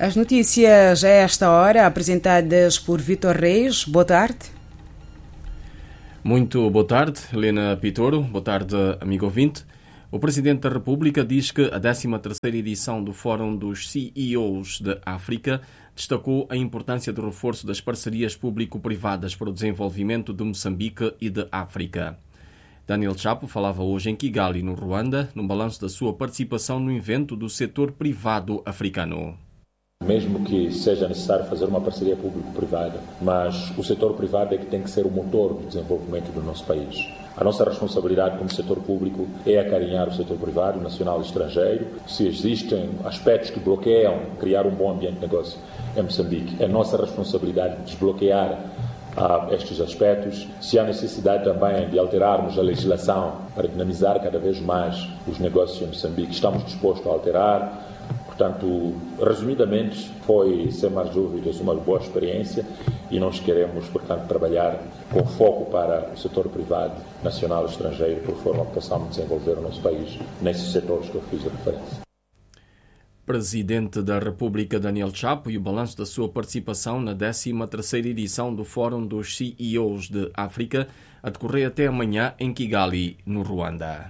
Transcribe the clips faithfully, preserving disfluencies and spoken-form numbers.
As notícias a esta hora, apresentadas por Vitor Reis. Boa tarde. Muito boa tarde, Helena Pitoro. Boa tarde, amigo ouvinte. O Presidente da República diz que a décima terceira edição do Fórum dos C E Os de África destacou a importância do reforço das parcerias público-privadas para o desenvolvimento de Moçambique e de África. Daniel Chapo falava hoje em Kigali, no Ruanda, no balanço da sua participação no evento do setor privado africano. Mesmo que seja necessário fazer uma parceria público-privada, mas o setor privado é que tem que ser o motor do desenvolvimento do nosso país. A nossa responsabilidade como setor público é acarinhar o setor privado, nacional e estrangeiro. Se existem aspectos que bloqueiam criar um bom ambiente de negócio em Moçambique, é nossa responsabilidade desbloquear ah, estes aspectos. Se há necessidade também de alterarmos a legislação para dinamizar cada vez mais os negócios em Moçambique, estamos dispostos a alterar. Portanto, resumidamente, foi, sem mais dúvidas, uma boa experiência e nós queremos, portanto, trabalhar com foco para o setor privado, nacional e estrangeiro, por forma que possamos desenvolver o nosso país nesses setores que eu fiz a referência. Presidente da República Daniel Chapo e o balanço da sua participação na décima terceira edição do Fórum dos C E Os de África a decorrer até amanhã em Kigali, no Ruanda.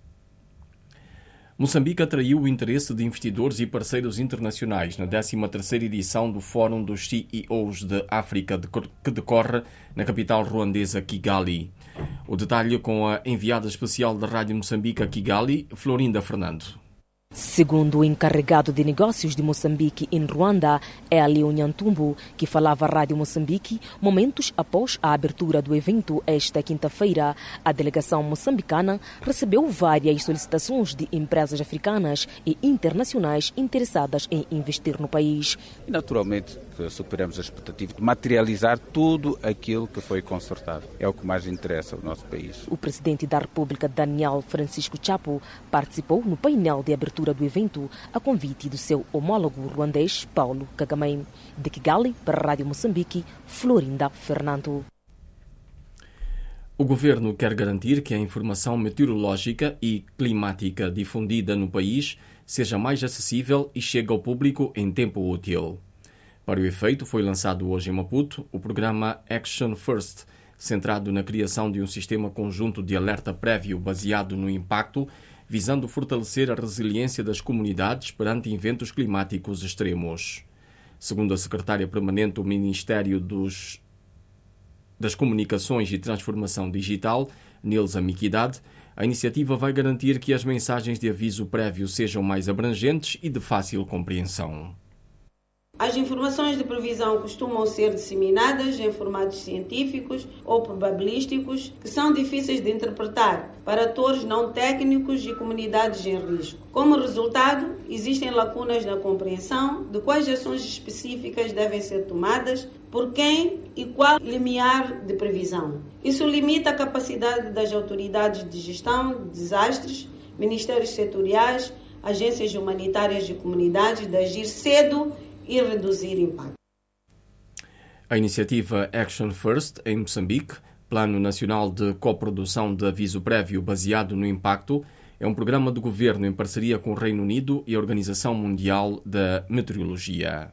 Moçambique atraiu o interesse de investidores e parceiros internacionais na décima terceira edição do Fórum dos C E Os de África, que decorre na capital ruandesa Kigali. O detalhe com a enviada especial da Rádio Moçambique a Kigali, Florinda Fernando. Segundo o encarregado de negócios de Moçambique em Ruanda, Hélio Nhantumbo, que falava à Rádio Moçambique, momentos após a abertura do evento esta quinta-feira, a delegação moçambicana recebeu várias solicitações de empresas africanas e internacionais interessadas em investir no país. E naturalmente que superamos a expectativa de materializar tudo aquilo que foi concertado. É o que mais interessa ao nosso país. O presidente da República, Daniel Francisco Chapo, participou no painel de abertura do evento a convite do seu homólogo ruandês, Paulo Kagame. De Kigali, para a Rádio Moçambique, Florinda Fernando. O governo quer garantir que a informação meteorológica e climática difundida no país seja mais acessível e chegue ao público em tempo útil. Para o efeito, foi lançado hoje em Maputo o programa Action First, centrado na criação de um sistema conjunto de alerta prévio baseado no impacto, visando fortalecer a resiliência das comunidades perante eventos climáticos extremos. Segundo a secretária permanente do Ministério dos, das Comunicações e Transformação Digital, Nilza Miquidade, a iniciativa vai garantir que as mensagens de aviso prévio sejam mais abrangentes e de fácil compreensão. As informações de previsão costumam ser disseminadas em formatos científicos ou probabilísticos que são difíceis de interpretar para atores não técnicos e comunidades em risco. Como resultado, existem lacunas na compreensão de quais ações específicas devem ser tomadas, por quem e qual limiar de previsão. Isso limita a capacidade das autoridades de gestão de desastres, ministérios setoriais, agências humanitárias e comunidades de agir cedo e reduzir impacto. A iniciativa Action First, em Moçambique, Plano Nacional de Coprodução de Aviso Prévio baseado no impacto, é um programa do governo em parceria com o Reino Unido e a Organização Mundial da Meteorologia.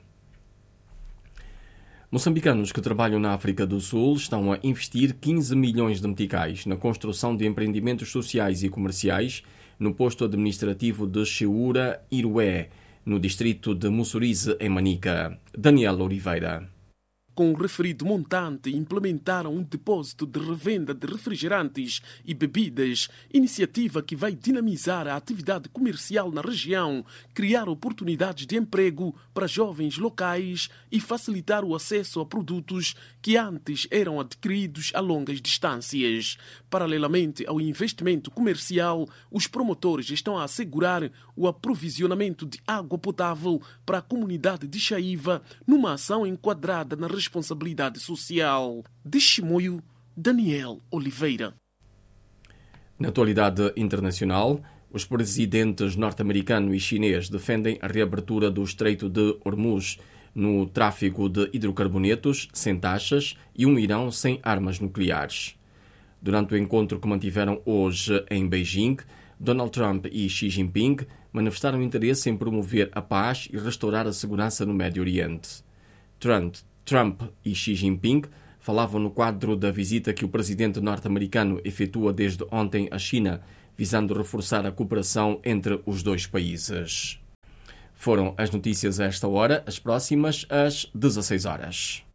Moçambicanos que trabalham na África do Sul estão a investir quinze milhões de meticais na construção de empreendimentos sociais e comerciais no posto administrativo de Cheura Irué, no distrito de Mussurize, em Manica. Daniel Oliveira. Com o referido montante, implementaram um depósito de revenda de refrigerantes e bebidas, iniciativa que vai dinamizar a atividade comercial na região, criar oportunidades de emprego para jovens locais e facilitar o acesso a produtos que antes eram adquiridos a longas distâncias. Paralelamente ao investimento comercial, os promotores estão a assegurar o aprovisionamento de água potável para a comunidade de Chaiva, numa ação enquadrada na responsabilidade social. De Chimoio, Daniel Oliveira. Na atualidade internacional, os presidentes norte-americano e chinês defendem a reabertura do Estreito de Hormuz no tráfico de hidrocarbonetos sem taxas e um Irão sem armas nucleares. Durante o encontro que mantiveram hoje em Beijing, Donald Trump e Xi Jinping manifestaram interesse em promover a paz e restaurar a segurança no Médio Oriente. Trump, Trump e Xi Jinping falavam no quadro da visita que o presidente norte-americano efetua desde ontem à China, visando reforçar a cooperação entre os dois países. Foram as notícias a esta hora, as próximas às dezasseis horas.